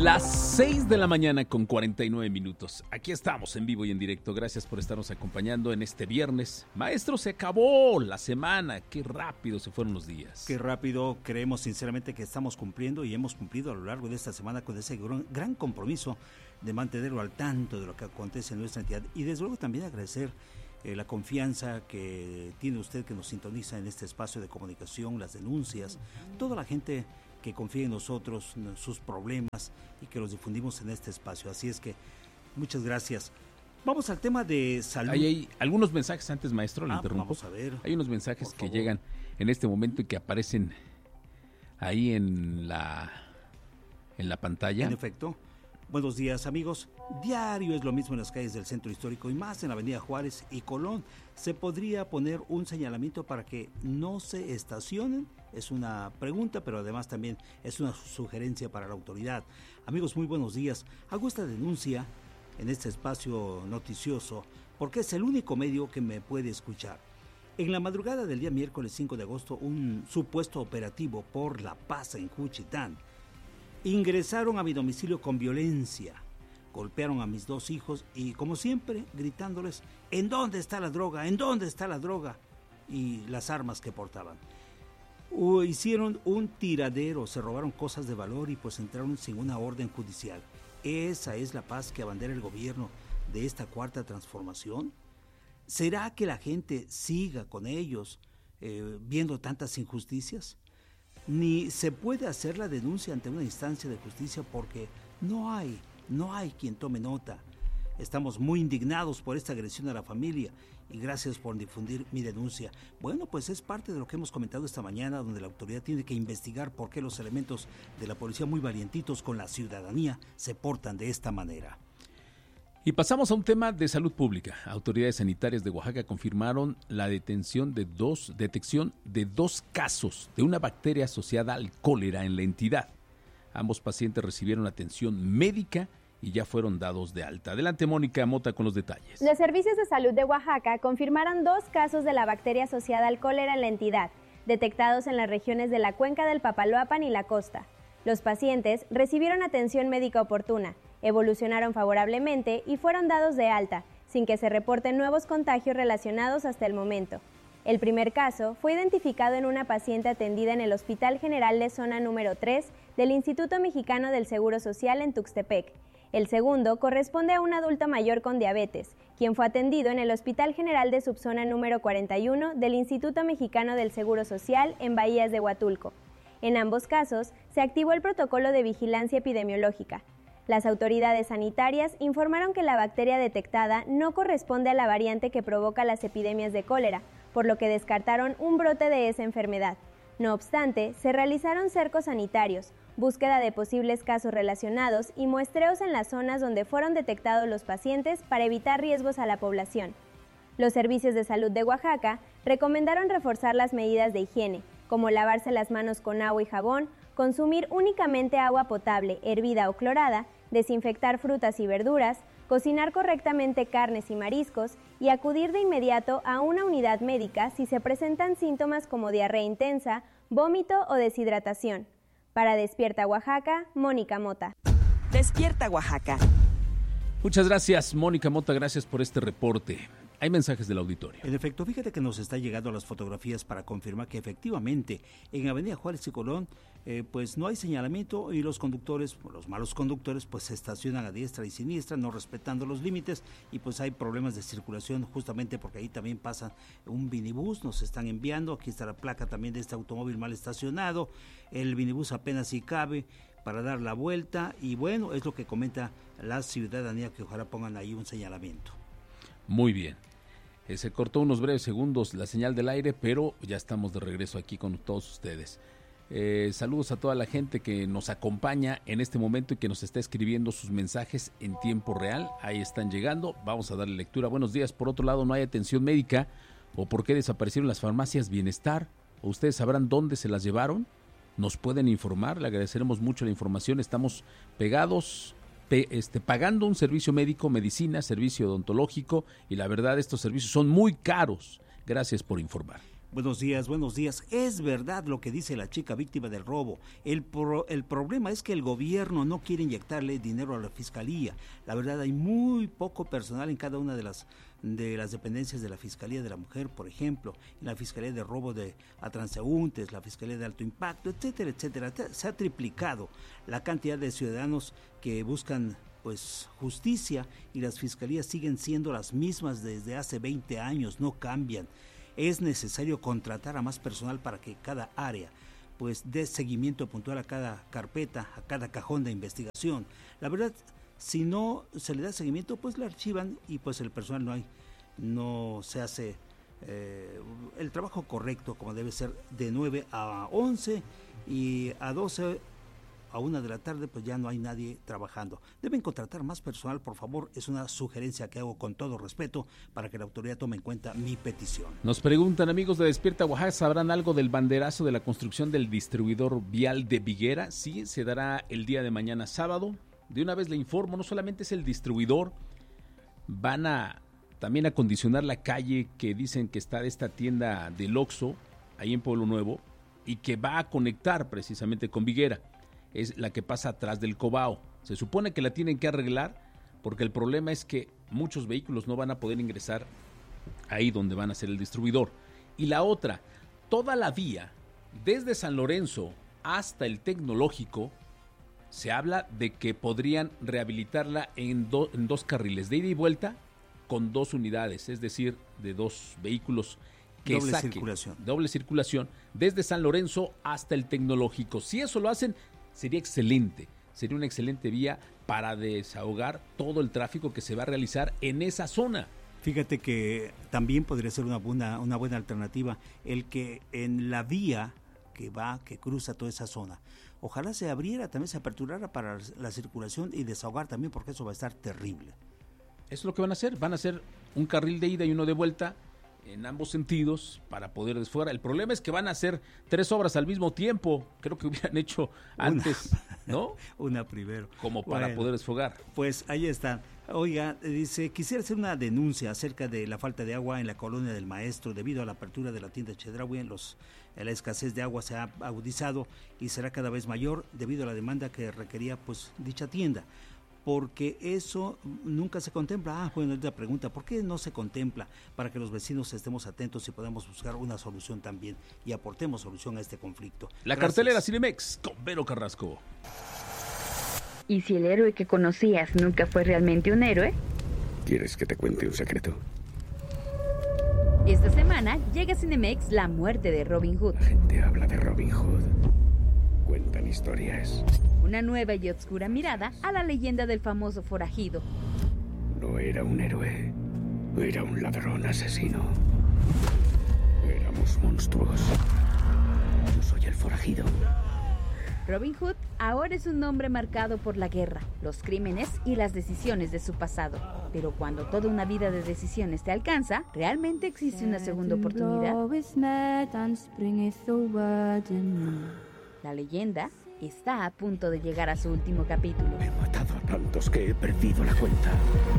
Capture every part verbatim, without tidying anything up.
Las seis de la mañana con cuarenta y nueve minutos. Aquí estamos en vivo y en directo. Gracias por estarnos acompañando en este viernes. Maestro, se acabó la semana. Qué rápido se fueron los días. Qué rápido. Creemos sinceramente que estamos cumpliendo y hemos cumplido a lo largo de esta semana con ese gran, gran compromiso de mantenerlo al tanto de lo que acontece en nuestra entidad. Y desde luego también agradecer eh, la confianza que tiene usted, que nos sintoniza en este espacio de comunicación, las denuncias, toda la gente que confía en nosotros, en sus problemas y que los difundimos en este espacio. Así es que muchas gracias. Vamos al tema de salud. Hay, hay algunos mensajes antes, maestro, le ah, interrumpo. Vamos a ver. Hay unos mensajes que llegan en este momento y que aparecen ahí en la, en la pantalla. En efecto. Buenos días, amigos. Diario es lo mismo en las calles del centro histórico y más en la avenida Juárez y Colón. ¿Se podría poner un señalamiento para que no se estacionen? Es una pregunta, pero además también es una sugerencia para la autoridad. Amigos, muy buenos días. Hago esta denuncia en este espacio noticioso porque es el único medio que me puede escuchar. En la madrugada del día miércoles cinco de agosto, un supuesto operativo por la paz en Juchitán ingresaron a mi domicilio con violencia, golpearon a mis dos hijos y, como siempre, gritándoles: ¿en dónde está la droga? ¿En dónde está la droga? Y las armas que portaban. Uh, hicieron un tiradero, se robaron cosas de valor y pues entraron sin una orden judicial. ¿Esa es la paz que abandera el gobierno de esta cuarta transformación? ¿Será que la gente siga con ellos eh, viendo tantas injusticias? Ni se puede hacer la denuncia ante una instancia de justicia porque no hay, no hay quien tome nota. Estamos muy indignados por esta agresión a la familia y gracias por difundir mi denuncia. Bueno, pues es parte de lo que hemos comentado esta mañana, donde la autoridad tiene que investigar por qué los elementos de la policía, muy valientitos con la ciudadanía, se portan de esta manera. Y pasamos a un tema de salud pública. Autoridades sanitarias de Oaxaca confirmaron la detención de dos, detección de dos casos de una bacteria asociada al cólera en la entidad. Ambos pacientes recibieron atención médica y ya fueron dados de alta. Adelante, Mónica Mota, con los detalles. Los servicios de salud de Oaxaca confirmaron dos casos de la bacteria asociada al cólera en la entidad, detectados en las regiones de la cuenca del Papaloapan y la costa. Los pacientes recibieron atención médica oportuna, evolucionaron favorablemente y fueron dados de alta, sin que se reporten nuevos contagios relacionados hasta el momento. El primer caso fue identificado en una paciente atendida en el Hospital General de Zona número tres del Instituto Mexicano del Seguro Social en Tuxtepec. El segundo corresponde a un adulto mayor con diabetes, quien fue atendido en el Hospital General de Subzona número cuarenta y uno del Instituto Mexicano del Seguro Social en Bahías de Huatulco. En ambos casos, se activó el protocolo de vigilancia epidemiológica. Las autoridades sanitarias informaron que la bacteria detectada no corresponde a la variante que provoca las epidemias de cólera, por lo que descartaron un brote de esa enfermedad. No obstante, se realizaron cercos sanitarios, búsqueda de posibles casos relacionados y muestreos en las zonas donde fueron detectados los pacientes para evitar riesgos a la población. Los servicios de salud de Oaxaca recomendaron reforzar las medidas de higiene, como lavarse las manos con agua y jabón, consumir únicamente agua potable, hervida o clorada, desinfectar frutas y verduras, cocinar correctamente carnes y mariscos y acudir de inmediato a una unidad médica si se presentan síntomas como diarrea intensa, vómito o deshidratación. Para Despierta Oaxaca, Mónica Mota. Despierta Oaxaca. Muchas gracias, Mónica Mota, gracias por este reporte. Hay mensajes del auditorio. En efecto, fíjate que nos está llegando las fotografías para confirmar que efectivamente en Avenida Juárez y Colón eh, pues no hay señalamiento y los conductores, los malos conductores, pues se estacionan a diestra y siniestra, no respetando los límites y pues hay problemas de circulación justamente porque ahí también pasa un minibús, nos están enviando, aquí está la placa también de este automóvil mal estacionado, el minibús apenas si cabe para dar la vuelta y bueno, es lo que comenta la ciudadanía, que ojalá pongan ahí un señalamiento. Muy bien. Eh, se cortó unos breves segundos la señal del aire, pero ya estamos de regreso aquí con todos ustedes. Eh, saludos a toda la gente que nos acompaña en este momento y que nos está escribiendo sus mensajes en tiempo real. Ahí están llegando, vamos a darle lectura. Buenos días. Por otro lado, no hay atención médica, o por qué desaparecieron las farmacias Bienestar, o ustedes sabrán dónde se las llevaron. Nos pueden informar, le agradeceremos mucho la información. Estamos pegados, pe, este, pagando un servicio médico, medicina, servicio odontológico, y la verdad estos servicios son muy caros. Gracias por informar. Buenos días, buenos días. Es verdad lo que dice la chica víctima del robo. El, pro, el problema es que el gobierno no quiere inyectarle dinero a la fiscalía. La verdad, hay muy poco personal en cada una de las de las dependencias de la Fiscalía de la Mujer, por ejemplo, en la Fiscalía de Robo de, a Transeúntes, la Fiscalía de Alto Impacto, etcétera, etcétera. Se ha triplicado la cantidad de ciudadanos que buscan pues justicia y las fiscalías siguen siendo las mismas desde hace veinte años, no cambian. Es necesario contratar a más personal para que cada área pues dé seguimiento puntual a cada carpeta, a cada cajón de investigación. La verdad, si no se le da seguimiento, pues la archivan y pues el personal no hay, no se hace eh, el trabajo correcto como debe ser de nueve a once y a doce a una de la tarde pues ya no hay nadie trabajando. Deben contratar más personal, por favor, es una sugerencia que hago con todo respeto para que la autoridad tome en cuenta mi petición. Nos preguntan amigos de Despierta Oaxaca, ¿sabrán algo del banderazo de la construcción del distribuidor vial de Viguera? Sí, se dará el día de mañana sábado. De una vez le informo, no solamente es el distribuidor, van a también acondicionar la calle que dicen que está de esta tienda del Oxxo, ahí en Pueblo Nuevo, y que va a conectar precisamente con Viguera. Es la que pasa atrás del Cobao. Se supone que la tienen que arreglar porque el problema es que muchos vehículos no van a poder ingresar ahí donde van a ser el distribuidor. Y la otra, toda la vía, desde San Lorenzo hasta el Tecnológico, se habla de que podrían rehabilitarla en, do, en dos carriles, de ida y vuelta, con dos unidades, es decir, de dos vehículos que doble saquen, circulación. Doble circulación, desde San Lorenzo hasta el Tecnológico. Si eso lo hacen, sería excelente, sería una excelente vía para desahogar todo el tráfico que se va a realizar en esa zona. Fíjate que también podría ser una buena, una buena alternativa el que en la vía que va, que cruza toda esa zona, ojalá se abriera, también se aperturara para la circulación y desahogar también, porque eso va a estar terrible. Eso es lo que van a hacer, van a hacer un carril de ida y uno de vuelta en ambos sentidos para poder desfogar. El problema es que van a hacer tres obras al mismo tiempo, creo que hubieran hecho antes, una, ¿no? Una primero. Como para bueno, poder desfogar. Pues ahí está. Oiga, dice, quisiera hacer una denuncia acerca de la falta de agua en la colonia del Maestro debido a la apertura de la tienda Chedraui. En los, la escasez de agua se ha agudizado y será cada vez mayor debido a la demanda que requería pues dicha tienda. Porque eso nunca se contempla. Ah, bueno, es la pregunta, ¿por qué no se contempla? Para que los vecinos estemos atentos y podamos buscar una solución también y aportemos solución a este conflicto. La Gracias. Cartelera Cinemex con Vero Carrasco. ¿Y si el héroe que conocías nunca fue realmente un héroe? ¿Quieres que te cuente un secreto? Esta semana llega a Cinemex La muerte de Robin Hood. La gente habla de Robin Hood. Cuentan historias. Una nueva y oscura mirada a la leyenda del famoso forajido. No era un héroe, era un ladrón asesino. Éramos monstruos. Yo soy el forajido. Robin Hood ahora es un hombre marcado por la guerra, los crímenes y las decisiones de su pasado. Pero cuando toda una vida de decisiones te alcanza, ¿realmente existe una segunda oportunidad? La leyenda está a punto de llegar a su último capítulo. He matado a tantos que he perdido la cuenta.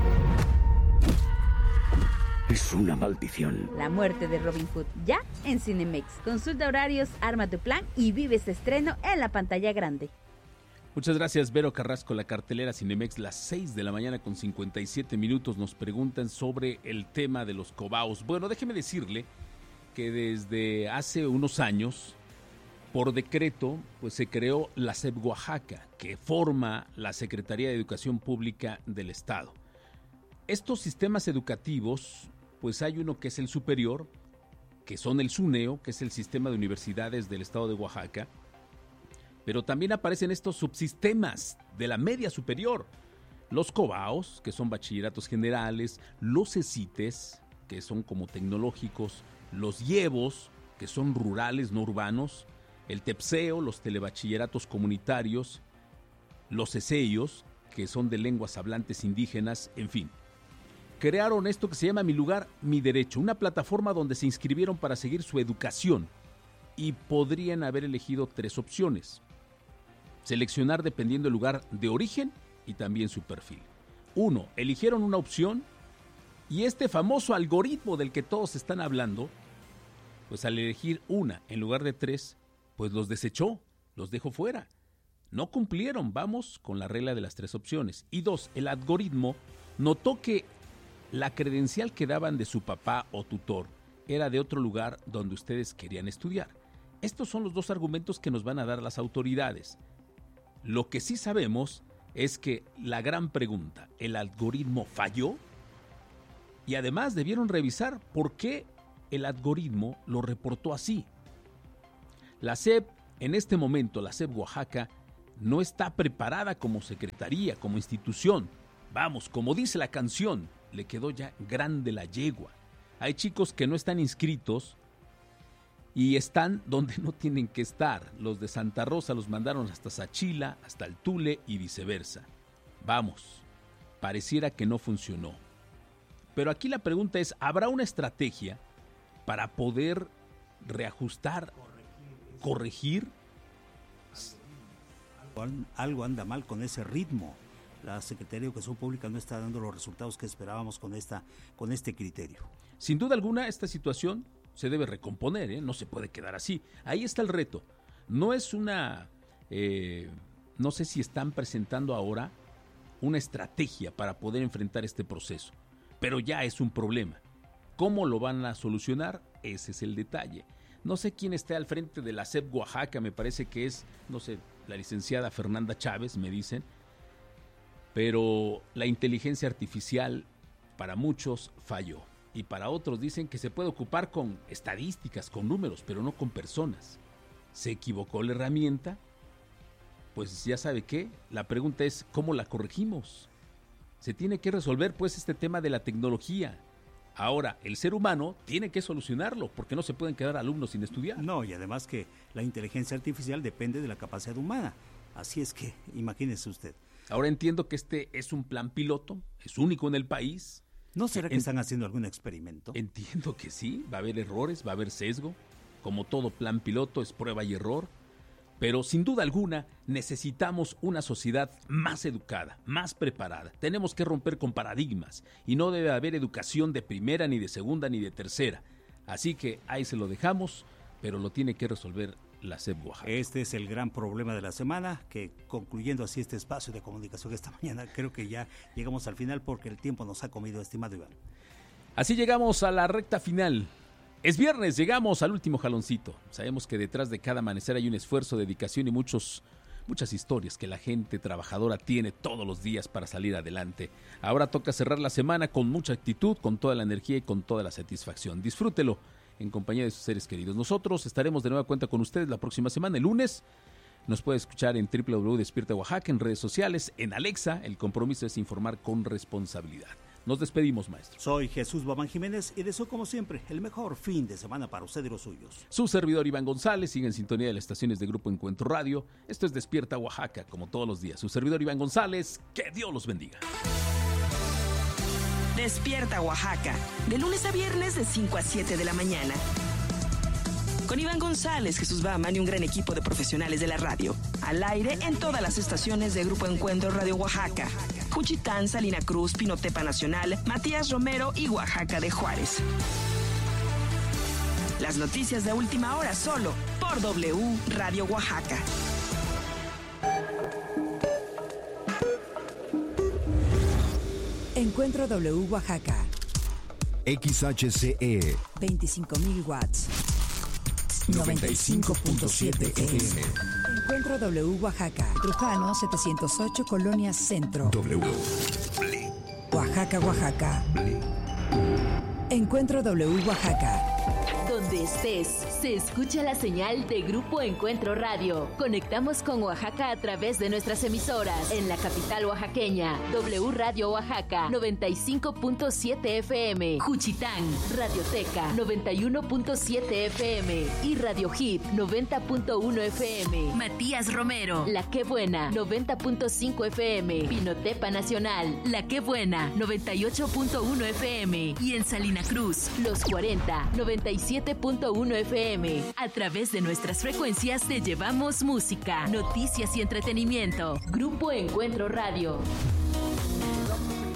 Es una maldición. La muerte de Robin Hood, ya en Cinemex. Consulta horarios, arma tu plan y vive este estreno en la pantalla grande. Muchas gracias, Vero Carrasco. La cartelera Cinemex, las seis de la mañana con cincuenta y siete minutos. Nos preguntan sobre el tema de los cobaos. Bueno, déjeme decirle que desde hace unos años, por decreto, pues se creó la S E P Oaxaca, que forma la Secretaría de Educación Pública del Estado. Estos sistemas educativos, pues hay uno que es el superior, que son el SUNEO, que es el Sistema de Universidades del Estado de Oaxaca, pero también aparecen estos subsistemas de la media superior, los COBAOS, que son bachilleratos generales, los ESITES, que son como tecnológicos, los IEVOS, que son rurales, no urbanos, el TEPSEO, los telebachilleratos comunitarios, los ESEIOS, que son de lenguas hablantes indígenas, en fin. Crearon esto que se llama Mi Lugar, Mi Derecho, una plataforma donde se inscribieron para seguir su educación y podrían haber elegido tres opciones. Seleccionar dependiendo del lugar de origen y también su perfil. Uno, eligieron una opción y este famoso algoritmo del que todos están hablando pues al elegir una en lugar de tres, pues los desechó, los dejó fuera. No cumplieron, vamos con la regla de las tres opciones. Y dos, el algoritmo notó que la credencial que daban de su papá o tutor era de otro lugar donde ustedes querían estudiar. Estos son los dos argumentos que nos van a dar las autoridades. Lo que sí sabemos es que la gran pregunta, ¿el algoritmo falló? Y además debieron revisar por qué el algoritmo lo reportó así. La S E P, en este momento, la S E P Oaxaca, no está preparada como secretaría, como institución. Vamos, como dice la canción, le quedó ya grande la yegua. Hay chicos que no están inscritos y están donde no tienen que estar. Los de Santa Rosa los mandaron hasta Sachila, hasta el Tule y viceversa. Vamos, pareciera que no funcionó. Pero aquí la pregunta es, ¿habrá una estrategia para poder reajustar, corregir? Algo anda mal con ese ritmo. La Secretaría de Educación Pública no está dando los resultados que esperábamos con, esta, con este criterio. Sin duda alguna, esta situación se debe recomponer, ¿eh? No se puede quedar así. Ahí está el reto. No es una... Eh, no sé si están presentando ahora una estrategia para poder enfrentar este proceso, pero ya es un problema. ¿Cómo lo van a solucionar? Ese es el detalle. No sé quién esté al frente de la S E P Oaxaca, me parece que es, no sé, la licenciada Fernanda Chávez, me dicen, pero la inteligencia artificial para muchos falló y para otros dicen que se puede ocupar con estadísticas, con números, pero no con personas. ¿Se equivocó la herramienta? Pues ya sabe qué, la pregunta es ¿cómo la corregimos? Se tiene que resolver pues este tema de la tecnología. Ahora, el ser humano tiene que solucionarlo porque no se pueden quedar alumnos sin estudiar. No, y además que la inteligencia artificial depende de la capacidad humana. Así es que, imagínese usted. Ahora entiendo que este es un plan piloto, es único en el país. ¿No será que en, están haciendo algún experimento? Entiendo que sí, va a haber errores, va a haber sesgo. Como todo plan piloto es prueba y error. Pero sin duda alguna necesitamos una sociedad más educada, más preparada. Tenemos que romper con paradigmas y no debe haber educación de primera, ni de segunda, ni de tercera. Así que ahí se lo dejamos, pero lo tiene que resolver la S E P Oaxaca. Este es el gran problema de la semana, que concluyendo así este espacio de comunicación esta mañana, creo que ya llegamos al final porque el tiempo nos ha comido, estimado Iván. Así llegamos a la recta final. Es viernes, llegamos al último jaloncito. Sabemos que detrás de cada amanecer hay un esfuerzo, dedicación y muchos, muchas historias que la gente trabajadora tiene todos los días para salir adelante. Ahora toca cerrar la semana con mucha actitud, con toda la energía y con toda la satisfacción. Disfrútelo en compañía de sus seres queridos. Nosotros estaremos de nueva cuenta con ustedes la próxima semana, el lunes. Nos puede escuchar en doble u doble u doble u punto despierta oaxaca, en redes sociales, en Alexa. El compromiso es informar con responsabilidad. Nos despedimos, maestro. Soy Jesús Babán Jiménez y deseo, como siempre, el mejor fin de semana para usted y los suyos. Su servidor Iván González sigue en sintonía de las estaciones de Grupo Encuentro Radio. Esto es Despierta Oaxaca, como todos los días. Su servidor Iván González, que Dios los bendiga. Despierta Oaxaca, de lunes a viernes de cinco a siete de la mañana. Con Iván González, Jesús Baman y un gran equipo de profesionales de la radio. Al aire en todas las estaciones de Grupo Encuentro Radio Oaxaca. Juchitán, Salina Cruz, Pinotepa Nacional, Matías Romero y Oaxaca de Juárez. Las noticias de última hora solo por W Radio Oaxaca. Encuentro W Oaxaca. X H C E. veinticinco mil watts. noventa y cinco punto siete F M. Encuentro W Oaxaca. Trujano setecientos ocho, Colonia Centro. W. Oaxaca, Oaxaca. Encuentro W Oaxaca. Donde estés, se escucha la señal de Grupo Encuentro Radio. Conectamos con Oaxaca a través de nuestras emisoras. En la capital oaxaqueña, W Radio Oaxaca, noventa y cinco punto siete F M. Juchitán, Radioteca, noventa y uno punto siete F M. Y Radio Hit, noventa punto uno F M. Matías Romero, La Que Buena, noventa punto cinco F M. Pinotepa Nacional, La Que Buena, noventa y ocho punto uno F M. Y en Salina Cruz, Los cuarenta, noventa y siete punto uno F M. A través de nuestras frecuencias te llevamos música, noticias y entretenimiento. Grupo Encuentro Radio.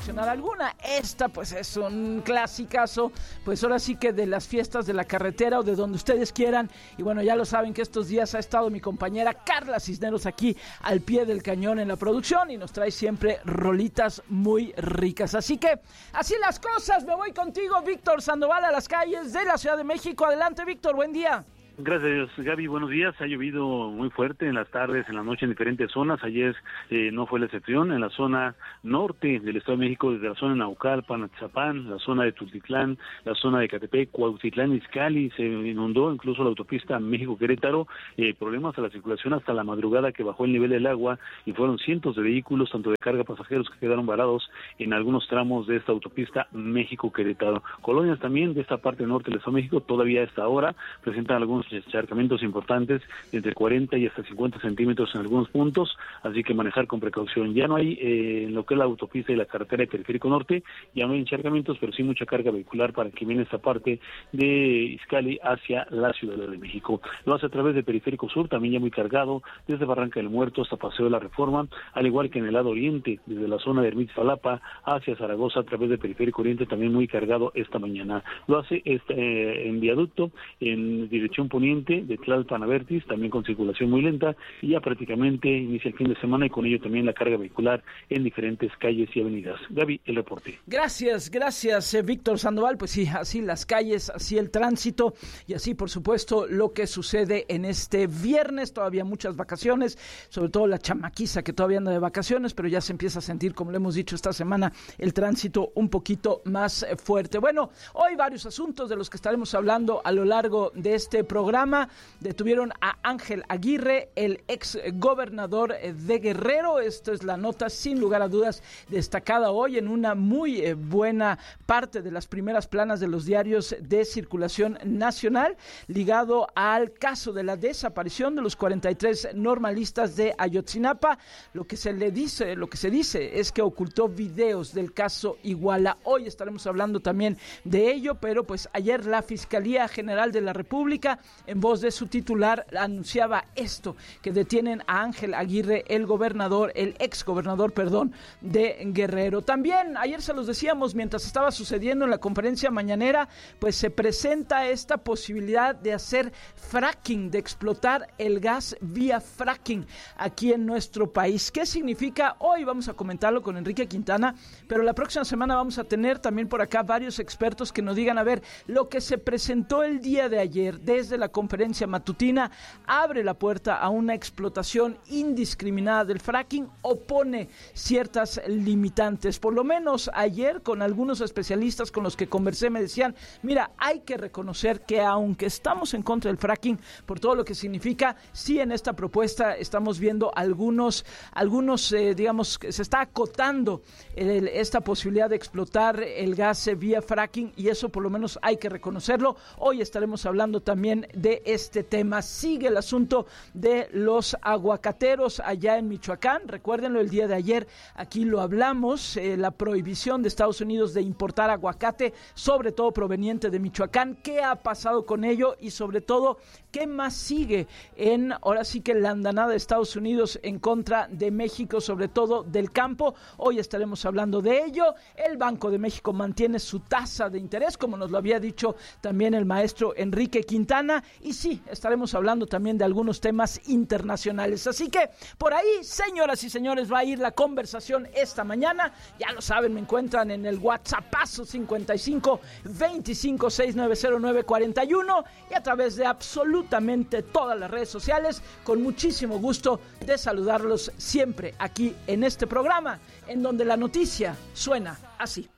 mencionar alguna. Esta pues es un clasicazo, pues ahora sí que de las fiestas de la carretera o de donde ustedes quieran. Y bueno, ya lo saben que estos días ha estado mi compañera Carla Cisneros aquí al pie del cañón en la producción y nos trae siempre rolitas muy ricas. Así que así las cosas, me voy contigo, Víctor Sandoval, a las calles de la Ciudad de México. Adelante, Víctor, buen día. Gracias, Gaby. Buenos días. Ha llovido muy fuerte en las tardes, en la noche en diferentes zonas. Ayer eh, no fue la excepción. En la zona norte del Estado de México, desde la zona de Naucalpan, Atzapán, la zona de Tultitlán, la zona de Catepec, Cuautitlán, Izcalli, se inundó incluso la autopista México-Querétaro. Eh, problemas a la circulación hasta la madrugada, que bajó el nivel del agua y fueron cientos de vehículos, tanto de carga pasajeros, que quedaron varados en algunos tramos de esta autopista México-Querétaro. Colonias también de esta parte norte del Estado de México todavía a esta hora presentan algunos encharcamientos importantes de entre cuarenta y hasta cincuenta centímetros en algunos puntos, así que manejar con precaución. Ya no hay eh, en lo que es la autopista y la carretera de Periférico Norte, ya no hay encharcamientos, pero sí mucha carga vehicular para que viene esta parte de Izcalli hacia la Ciudad de México. Lo hace a través de Periférico Sur, también ya muy cargado, desde Barranca del Muerto hasta Paseo de la Reforma, al igual que en el lado oriente, desde la zona de Ermita-Jalapa hacia Zaragoza, a través de Periférico Oriente, también muy cargado esta mañana. Lo hace este, eh, en viaducto, en dirección poniente de Tlalpan a Vertis, también con circulación muy lenta, y ya prácticamente inicia el fin de semana y con ello también la carga vehicular en diferentes calles y avenidas. Gaby, el reporte. Gracias, gracias, eh, Víctor Sandoval. Pues sí, así las calles, así el tránsito y así, por supuesto, lo que sucede en este viernes. Todavía muchas vacaciones, sobre todo la chamaquiza que todavía anda de vacaciones, pero ya se empieza a sentir, como le hemos dicho esta semana, el tránsito un poquito más eh, fuerte. Bueno, hoy varios asuntos de los que estaremos hablando a lo largo de este programa. Detuvieron a Ángel Aguirre, el ex gobernador de Guerrero. Esta es la nota sin lugar a dudas destacada hoy en una muy eh, buena parte de las primeras planas de los diarios de circulación nacional, ligado al caso de la desaparición de los cuarenta y tres normalistas de Ayotzinapa. Lo que se le dice, lo que se dice es que ocultó videos del caso Iguala. Hoy estaremos hablando también de ello, pero pues ayer la Fiscalía General de la República, en voz de su titular, anunciaba esto, que detienen a Ángel Aguirre, el gobernador, el ex gobernador, perdón, de Guerrero. También, ayer se los decíamos, mientras estaba sucediendo en la conferencia mañanera, pues se presenta esta posibilidad de hacer fracking, de explotar el gas vía fracking aquí en nuestro país. ¿Qué significa? Hoy vamos a comentarlo con Enrique Quintana, pero la próxima semana vamos a tener también por acá varios expertos que nos digan, a ver, lo que se presentó el día de ayer desde la conferencia matutina, ¿abre la puerta a una explotación indiscriminada del fracking o pone ciertas limitantes? Por lo menos ayer, con algunos especialistas con los que conversé, me decían, mira, hay que reconocer que aunque estamos en contra del fracking, por todo lo que significa, sí en esta propuesta estamos viendo algunos, algunos eh, digamos, que se está acotando el, esta posibilidad de explotar el gas vía fracking, y eso por lo menos hay que reconocerlo. Hoy estaremos hablando también de este tema. Sigue el asunto de los aguacateros allá en Michoacán. Recuérdenlo, el día de ayer aquí lo hablamos, eh, la prohibición de Estados Unidos de importar aguacate, sobre todo proveniente de Michoacán. ¿Qué ha pasado con ello? Y sobre todo, ¿qué más sigue en, ahora sí que la andanada de Estados Unidos en contra de México, sobre todo del campo? Hoy estaremos hablando de ello. El Banco de México mantiene su tasa de interés, como nos lo había dicho también el maestro Enrique Quintana, y sí, estaremos hablando también de algunos temas internacionales. Así que por ahí, señoras y señores, va a ir la conversación esta mañana. Ya lo saben, me encuentran en el WhatsAppazo cincuenta y cinco veinticinco sesenta y nueve cero nueve cuarenta y uno y a través de absolutamente todas las redes sociales. Con muchísimo gusto de saludarlos siempre aquí en este programa, en donde la noticia suena así.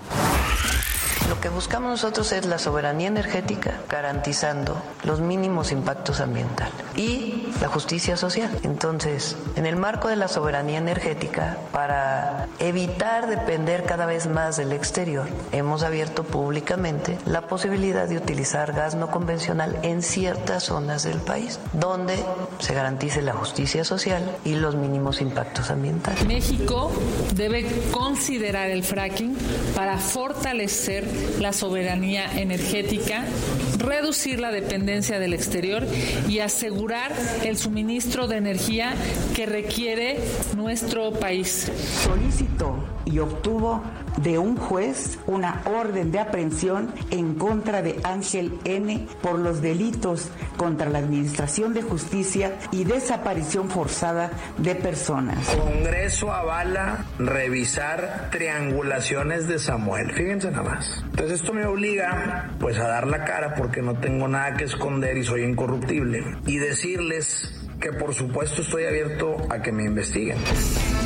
Lo que buscamos nosotros es la soberanía energética, garantizando los mínimos impactos ambientales y la justicia social. Entonces, en el marco de la soberanía energética, para evitar depender cada vez más del exterior, hemos abierto públicamente la posibilidad de utilizar gas no convencional en ciertas zonas del país, donde se garantice la justicia social y los mínimos impactos ambientales. México debe considerar el fracking para fortalecer la soberanía energética, reducir la dependencia del exterior y asegurar el suministro de energía que requiere nuestro país. Solicito y obtuvo de un juez una orden de aprehensión en contra de Ángel N. por los delitos contra la Administración de Justicia y desaparición forzada de personas. Congreso avala revisar triangulaciones de Samuel. Fíjense nada más. Entonces esto me obliga pues a dar la cara porque no tengo nada que esconder y soy incorruptible. Y decirles que por supuesto estoy abierto a que me investiguen.